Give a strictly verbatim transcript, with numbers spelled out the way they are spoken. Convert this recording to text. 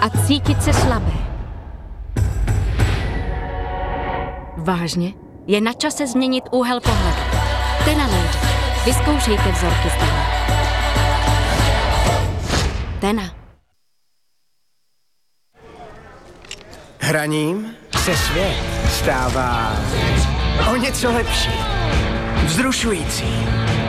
a cítit se slabé. Vážně? Je na čase změnit úhel pohledu. Tena Lady. Vyzkoušejte vzorky z Tena. Tena. Hraním se svět stává o něco lepší, vzrušující,